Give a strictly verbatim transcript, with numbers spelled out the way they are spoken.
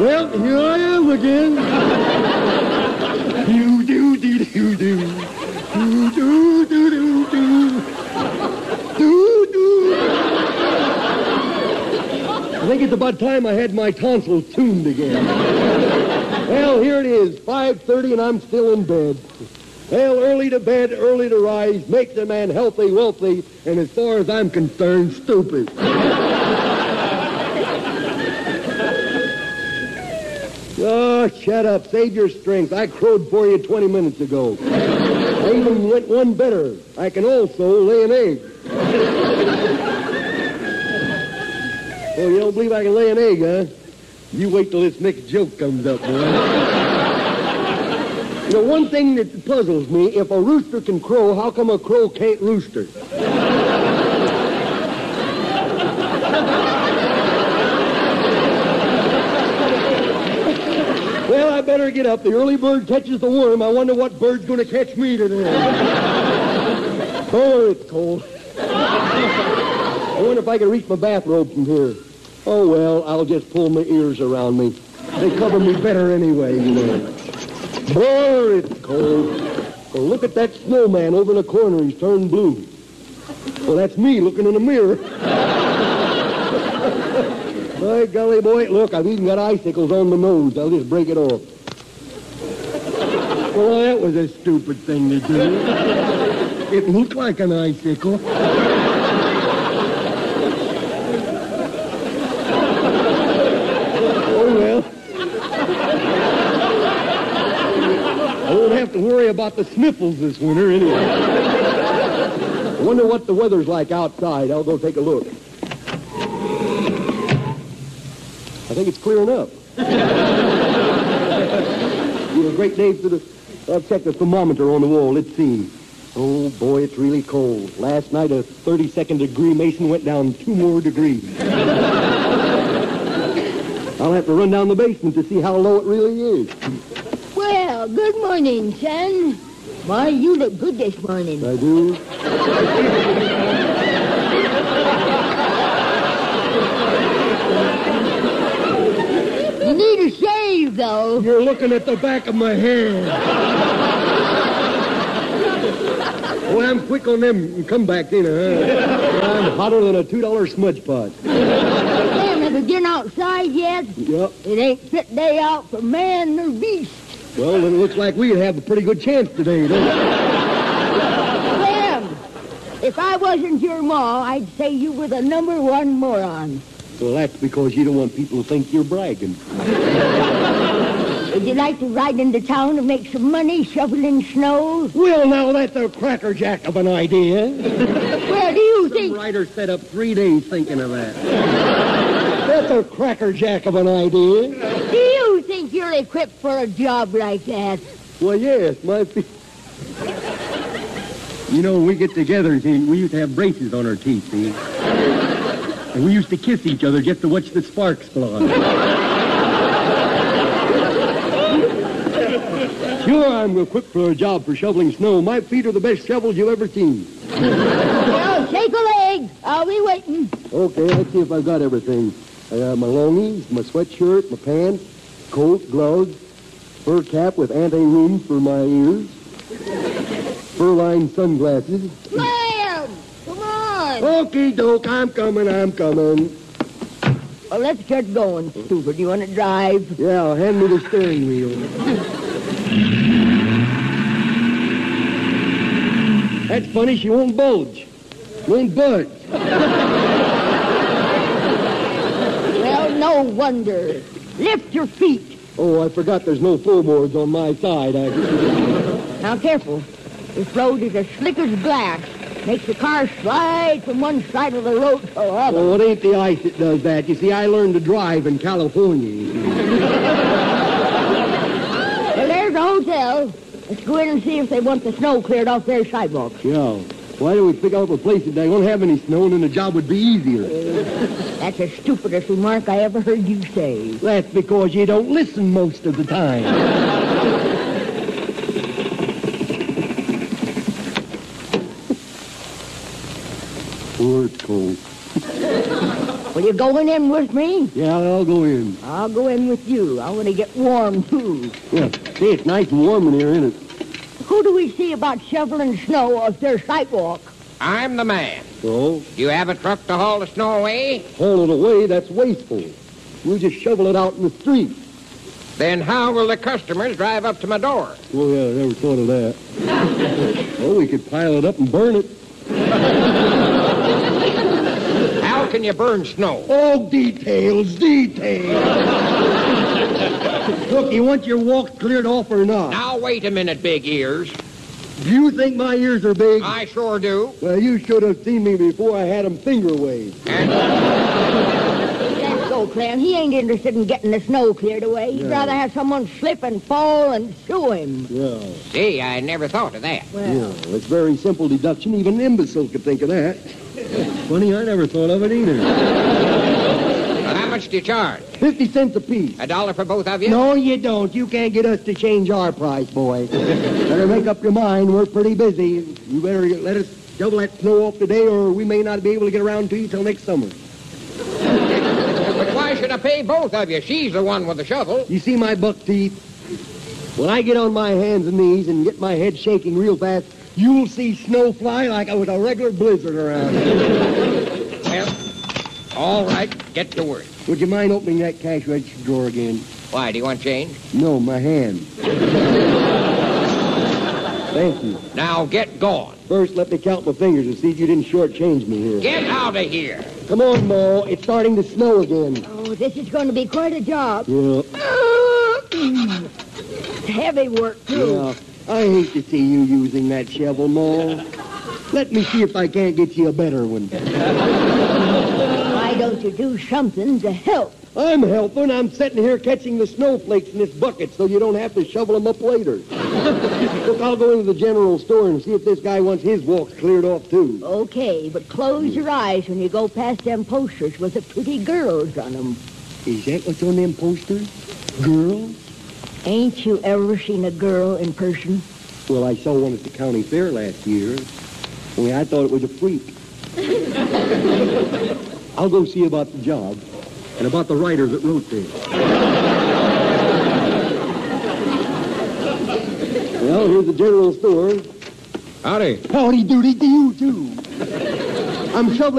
Well, here I am again. Do, do, do, do, do. Do, do, do, do, do. Do, do. I think it's about time I had my tonsils tuned again. Well, here it is, five thirty, and I'm still in bed. Well, early to bed, early to rise, makes a man healthy, wealthy, and as far as I'm concerned, stupid. Oh, shut up. Save your strength. I crowed for you twenty minutes ago. I even went one better. I can also lay an egg. Oh, you don't believe I can lay an egg, huh? You wait till this next joke comes up, boy. You know, one thing that puzzles me, if a rooster can crow, how come a crow can't rooster? Well, I better get up. The early bird catches the worm. I wonder what bird's going to catch me today. Oh, it's cold. I wonder if I can reach my bathrobe from here. Oh, well, I'll just pull my ears around me. They cover me better anyway, you know. Boy, it's cold. Well, look at that snowman over in the corner. He's turned blue. Well, that's me looking in the mirror. By golly, boy, look, I've even got icicles on my nose. I'll just break it off. Well, that was a stupid thing to do. It looked like an icicle. Oh, well. I won't have to worry about the sniffles this winter anyway. I wonder what the weather's like outside. I'll go take a look. I think it's clearing up. You know, a great day for the... I'll check the thermometer on the wall. Let's see. Oh, boy, it's really cold. Last night, a thirty-second degree Mason went down two more degrees. I'll have to run down the basement to see how low it really is. Well, good morning, son. Why, you look good this morning. I do? You need a shave, though. You're looking at the back of my head. Well, I'm quick on them comebacks, ain't I? Huh? I'm hotter than a two dollar smudge pot. Damn, have you been outside yet? Yep. It ain't fit day out for man nor beast. Well, then it looks like we'd have a pretty good chance today, don't it? Sam, if I wasn't your ma, I'd say you were the number one moron. Well, that's because you don't want people to think you're bragging. Would you like to ride into town and make some money shoveling snow? Well, now, that's a crackerjack of an idea. Where do you Some think... writer set up three days thinking of that. That's a crackerjack of an idea. Do you think you're equipped for a job like that? Well, yes, my... Fe- you know, when we get together, see, we used to have braces on our teeth, see? And we used to kiss each other just to watch the sparks fly. Sure, I'm equipped for a job for shoveling snow. My feet are the best shovels you've ever seen. Well, shake a leg. I'll be waiting. Okay, let's see if I've got everything. I got my longies, my sweatshirt, my pants, coat, gloves, fur cap with anti-rooms for my ears, fur-lined sunglasses. Slam! Come on. Okie doke, I'm coming, I'm coming. Well, let's get going, stupid. You want to drive? Yeah, hand me the steering wheel. That's funny, she won't bulge. Won't budge. Well, no wonder. Lift your feet. Oh, I forgot there's no floorboards on my side. I... Now, careful. This road is as slick as glass. Makes the car slide from one side of the road to the other. Oh, it ain't the ice that does that. You see, I learned to drive in California. Well, there's the hotel. Let's go in and see if they want the snow cleared off their sidewalks. Yeah. Why don't we pick out a place that they won't have any snow, and then the job would be easier? That's the stupidest remark I ever heard you say. That's because you don't listen most of the time. Oh, it's cold. Will you go in with me? Yeah, I'll go in. I'll go in with you. I want to get warm, too. Yeah, see, it's nice and warm in here, isn't it? Who do we see about shoveling snow off their sidewalk? I'm the man. So, Do you have a truck to haul the snow away? haul it away, that's wasteful. We'll just shovel it out in the street. Then how will the customers drive up to my door? Oh, yeah, I never thought of that. Oh, we could pile it up and burn it. How can you burn snow? Oh, details, details. Look, you want your walk cleared off or not? Now, wait a minute, big ears. Do you think my ears are big? I sure do. Well, you should have seen me before I had them finger waved. And That's so, Clem. He ain't interested in getting the snow cleared away. He'd Yeah. rather have someone slip and fall and sue him. Yeah, see, I never thought of that. Well, yeah, it's very simple deduction. Even an imbecile could think of that. Funny, I never thought of it either. Well, how much do you charge? Fifty cents apiece. A dollar for both of you? No, you don't. You can't get us to change our price, boy. Better make up your mind. We're pretty busy. You better let us shovel that snow off today, or we may not be able to get around to you till next summer. But why should I pay both of you? She's the one with the shovel. You see my buck teeth? When I get on my hands and knees and get my head shaking real fast, you'll see snow fly like it was a regular blizzard around here. Well, all right, get to work. Would you mind opening that cash register drawer again? Why, do you want change? No, my hand. Thank you. Now, get going. First, let me count my fingers and see if you didn't shortchange me here. Get out of here. Come on, Mo. It's starting to snow again. oh, this is going to be quite a job. Yeah, It's heavy work, too. yeah. I hate to see you using that shovel, Mo. Let me see if I can't get you a better one. Why don't you do something to help? I'm helping. I'm sitting here catching the snowflakes in this bucket so you don't have to shovel them up later. Look, I'll go into the general store and see if this guy wants his walks cleared off, too. Okay, but close your eyes when you go past them posters with the pretty girls on them. Is that what's on them posters? Girls? Ain't you ever seen a girl in person? Well, I saw one at the county fair last year. Only I thought it was a freak. I'll go see about the job and about the writer that wrote this. Well, here's the general store. Howdy. Howdy doody to you, too. I'm shoveling